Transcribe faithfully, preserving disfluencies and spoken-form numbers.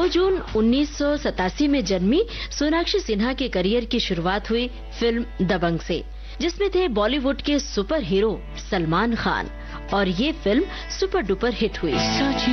जून उन्नीस सौ सतासी में जन्मी सोनाक्षी सिन्हा के करियर की शुरुआत हुई फिल्म दबंग से, जिसमें थे बॉलीवुड के सुपर हीरो सलमान खान, और ये फिल्म सुपर डुपर हिट हुई।